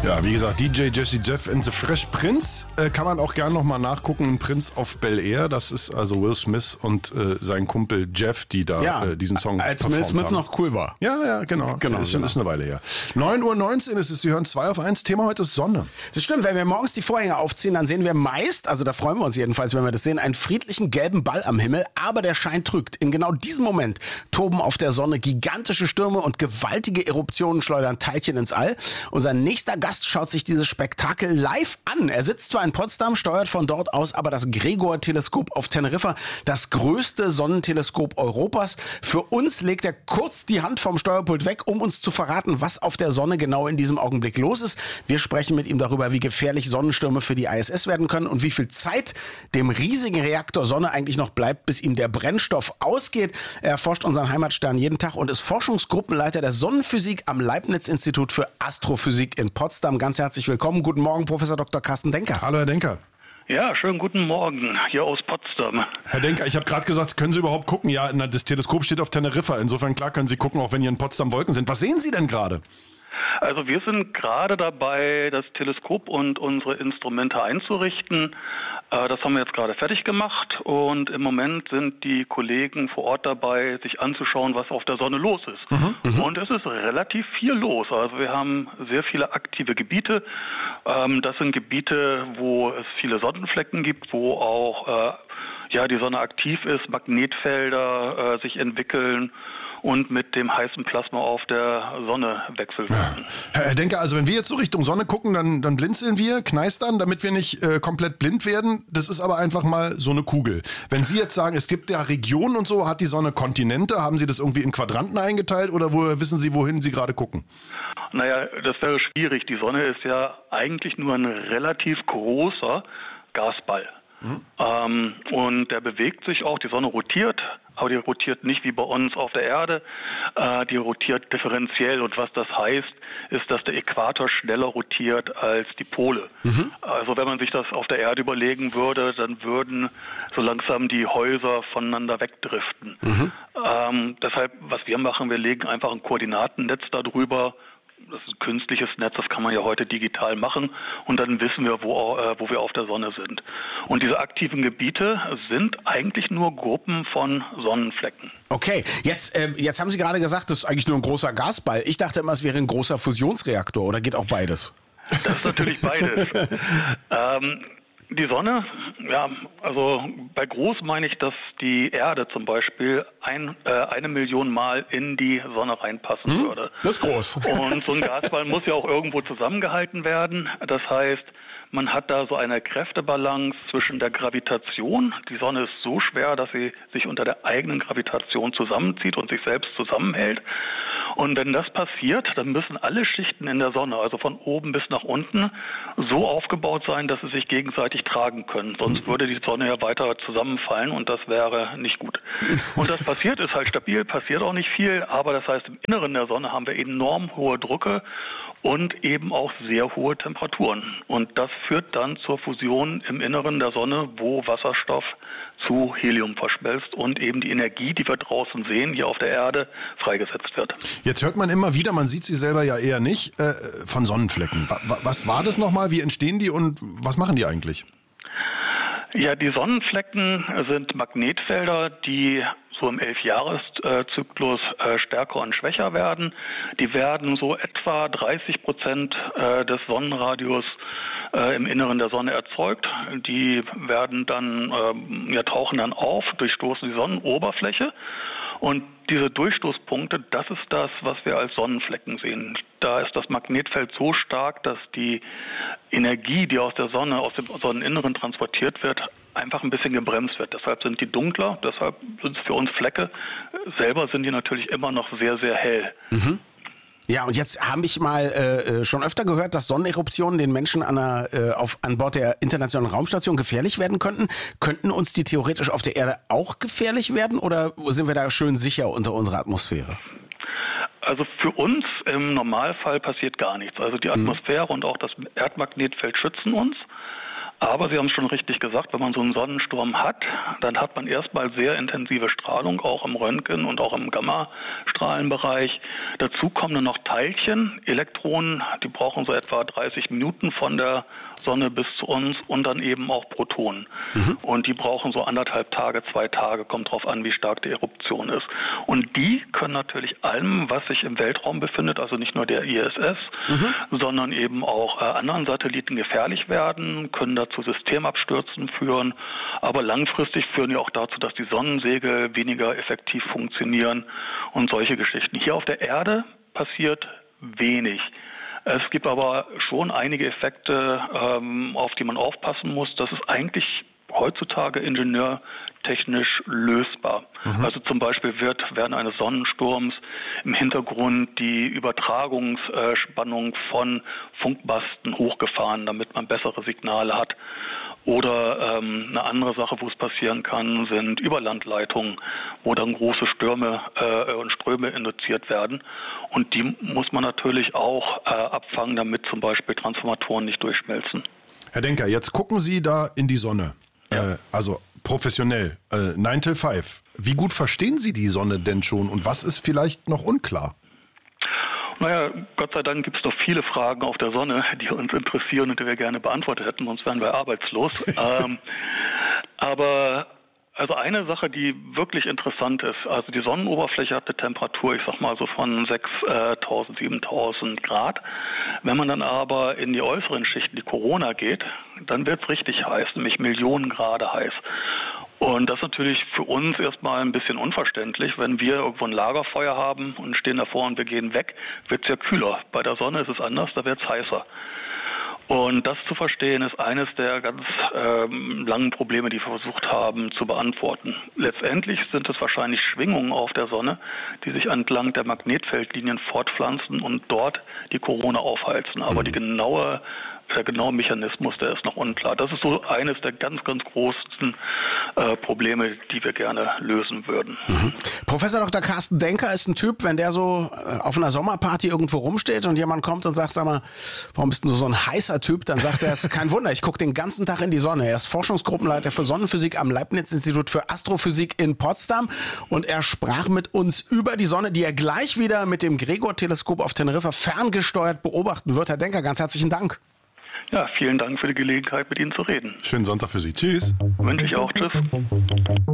Ja, wie gesagt, DJ Jesse Jeff and the Fresh Prince kann man auch gerne nochmal nachgucken. Prince of Bel-Air, das ist also Will Smith und sein Kumpel Jeff, die da diesen Song als performt Will Smith haben. noch cool war. Ja, genau. Ist eine Weile her. 9:19 Uhr ist es, Sie hören 2 auf 1. Thema heute ist Sonne. Das stimmt, wenn wir morgens die Vorhänge aufziehen, dann sehen wir meist, also da freuen wir uns jedenfalls, wenn wir das sehen, einen friedlichen gelben Ball am Himmel, aber der Schein trügt. In genau diesem Moment toben auf der Sonne gigantische Stürme und gewaltige Eruptionen schleudern Teilchen ins All. Unser nächster Gast schaut sich dieses Spektakel live an. Er sitzt zwar in Potsdam, steuert von dort aus aber das Gregor-Teleskop auf Teneriffa, das größte Sonnenteleskop Europas. Für uns legt er kurz die Hand vom Steuerpult weg, um uns zu verraten, was auf der Sonne genau in diesem Augenblick los ist. Wir sprechen mit ihm darüber, wie gefährlich Sonnenstürme für die ISS werden können und wie viel Zeit dem riesigen Reaktor Sonne eigentlich noch bleibt, bis ihm der Brennstoff ausgeht. Er erforscht unseren Heimatstern jeden Tag und ist Forschungsgruppenleiter der Sonnenphysik am Leibniz-Institut für Astrophysik in Potsdam. Ganz herzlich willkommen. Guten Morgen, Professor Dr. Carsten Denker. Hallo, Herr Denker. Ja, schönen guten Morgen hier aus Potsdam. Herr Denker, ich habe gerade gesagt, können Sie überhaupt gucken? Ja, das Teleskop steht auf Teneriffa. Insofern, klar, können Sie gucken, auch wenn hier in Potsdam Wolken sind. Was sehen Sie denn gerade? Also wir sind gerade dabei, das Teleskop und unsere Instrumente einzurichten. Das haben wir jetzt gerade fertig gemacht und im Moment sind die Kollegen vor Ort dabei, sich anzuschauen, was auf der Sonne los ist. Und es ist relativ viel los. Also wir haben sehr viele aktive Gebiete. Das sind Gebiete, wo es viele Sonnenflecken gibt, wo auch die Sonne aktiv ist, Magnetfelder sich entwickeln und mit dem heißen Plasma auf der Sonne wechseln. Ja. Herr Denker, also wenn wir jetzt so Richtung Sonne gucken, dann blinzeln wir, kneistern, damit wir nicht komplett blind werden. Das ist aber einfach mal so eine Kugel. Wenn Sie jetzt sagen, es gibt ja Regionen und so, hat die Sonne Kontinente, haben Sie das irgendwie in Quadranten eingeteilt oder wissen Sie, wohin Sie gerade gucken? Naja, das wäre schwierig. Die Sonne ist ja eigentlich nur ein relativ großer Gasball. Und der bewegt sich auch, die Sonne rotiert, aber die rotiert nicht wie bei uns auf der Erde, die rotiert differenziell und was das heißt, ist, dass der Äquator schneller rotiert als die Pole. Also wenn man sich das auf der Erde überlegen würde, dann würden so langsam die Häuser voneinander wegdriften. Deshalb, was wir machen, wir legen einfach ein Koordinatennetz darüber. Das ist ein künstliches Netz, das kann man ja heute digital machen und dann wissen wir, wo wir auf der Sonne sind. Und diese aktiven Gebiete sind eigentlich nur Gruppen von Sonnenflecken. Okay, jetzt haben Sie gerade gesagt, das ist eigentlich nur ein großer Gasball. Ich dachte immer, es wäre ein großer Fusionsreaktor, oder geht auch beides? Das ist natürlich beides. Die Sonne, ja, also bei groß meine ich, dass die Erde zum Beispiel 1 Million Mal in die Sonne reinpassen würde. Das ist groß. Und so ein Gasball muss ja auch irgendwo zusammengehalten werden. Das heißt, man hat da so eine Kräftebalance zwischen der Gravitation. Die Sonne ist so schwer, dass sie sich unter der eigenen Gravitation zusammenzieht und sich selbst zusammenhält. Und wenn das passiert, dann müssen alle Schichten in der Sonne, also von oben bis nach unten, so aufgebaut sein, dass sie sich gegenseitig tragen können. Sonst würde die Sonne ja weiter zusammenfallen und das wäre nicht gut. Und das passiert, ist halt stabil, passiert auch nicht viel, aber das heißt, im Inneren der Sonne haben wir enorm hohe Drucke und eben auch sehr hohe Temperaturen. Und das führt dann zur Fusion im Inneren der Sonne, wo Wasserstoff zu Helium verschmilzt und eben die Energie, die wir draußen sehen, hier auf der Erde, freigesetzt wird. Jetzt hört man immer wieder, man sieht sie selber ja eher nicht, von Sonnenflecken. Was war das nochmal? Wie entstehen die und was machen die eigentlich? Ja, die Sonnenflecken sind Magnetfelder, die so im 11-Jahres-Zyklus stärker und schwächer werden. Die werden so etwa 30% des Sonnenradius im Inneren der Sonne erzeugt. Die werden dann, tauchen dann auf, durchstoßen die Sonnenoberfläche. Und diese Durchstoßpunkte, das ist das, was wir als Sonnenflecken sehen. Da ist das Magnetfeld so stark, dass die Energie, die aus der Sonne, aus dem Sonneninneren transportiert wird, einfach ein bisschen gebremst wird. Deshalb sind die dunkler, deshalb sind es für uns Flecke. Selber sind die natürlich immer noch sehr, sehr hell. Ja, und jetzt habe ich mal schon öfter gehört, dass Sonneneruptionen den Menschen an Bord der Internationalen Raumstation gefährlich werden könnten. Könnten uns die theoretisch auf der Erde auch gefährlich werden oder sind wir da schön sicher unter unserer Atmosphäre? Also für uns im Normalfall passiert gar nichts. Also die Atmosphäre und auch das Erdmagnetfeld schützen uns. Aber Sie haben es schon richtig gesagt, wenn man so einen Sonnensturm hat, dann hat man erstmal sehr intensive Strahlung, auch im Röntgen und auch im Gammastrahlenbereich. Dazu kommen dann noch Teilchen, Elektronen, die brauchen so etwa 30 Minuten von der Sonne bis zu uns und dann eben auch Protonen. Und die brauchen so 1,5 Tage, 2 Tage, kommt drauf an, wie stark die Eruption ist. Und die können natürlich allem, was sich im Weltraum befindet, also nicht nur der ISS, sondern eben auch anderen Satelliten gefährlich werden, können dazu Systemabstürzen führen, aber langfristig führen die auch dazu, dass die Sonnensegel weniger effektiv funktionieren und solche Geschichten. Hier auf der Erde passiert wenig. Es gibt aber schon einige Effekte, auf die man aufpassen muss. Das ist eigentlich heutzutage ingenieurtechnisch lösbar. Also zum Beispiel wird während eines Sonnensturms im Hintergrund die Übertragungsspannung von Funkmasten hochgefahren, damit man bessere Signale hat. Oder eine andere Sache, wo es passieren kann, sind Überlandleitungen, wo dann große Stürme und Ströme induziert werden. Und die muss man natürlich auch abfangen, damit zum Beispiel Transformatoren nicht durchschmelzen. Herr Denker, jetzt gucken Sie da in die Sonne. Ja. Also professionell, 9 till 5. Wie gut verstehen Sie die Sonne denn schon und was ist vielleicht noch unklar? Naja, Gott sei Dank gibt es doch viele Fragen auf der Sonne, die uns interessieren und die wir gerne beantwortet hätten, sonst wären wir arbeitslos. Aber also eine Sache, die wirklich interessant ist, also die Sonnenoberfläche hat eine Temperatur, ich sag mal so von 6.000, 7.000 Grad. Wenn man dann aber in die äußeren Schichten, die Corona geht, dann wird es richtig heiß, nämlich Millionen Grad heiß. Und das ist natürlich für uns erstmal ein bisschen unverständlich. Wenn wir irgendwo ein Lagerfeuer haben und stehen davor und wir gehen weg, wird es ja kühler. Bei der Sonne ist es anders, da wird es heißer. Und das zu verstehen, ist eines der ganz langen Probleme, die wir versucht haben zu beantworten. Letztendlich sind es wahrscheinlich Schwingungen auf der Sonne, die sich entlang der Magnetfeldlinien fortpflanzen und dort die Corona aufheizen. Aber der genaue Mechanismus, der ist noch unklar. Das ist so eines der ganz, ganz großen Probleme, die wir gerne lösen würden. Professor Dr. Carsten Denker ist ein Typ, wenn der so auf einer Sommerparty irgendwo rumsteht und jemand kommt und sagt, sag mal, warum bist du so ein heißer Typ? Dann sagt er, es ist kein Wunder, ich gucke den ganzen Tag in die Sonne. Er ist Forschungsgruppenleiter für Sonnenphysik am Leibniz-Institut für Astrophysik in Potsdam und er sprach mit uns über die Sonne, die er gleich wieder mit dem Gregor-Teleskop auf Teneriffa ferngesteuert beobachten wird. Herr Denker, ganz herzlichen Dank. Ja, vielen Dank für die Gelegenheit, mit Ihnen zu reden. Schönen Sonntag für Sie. Tschüss. Wünsche ich auch. Tschüss.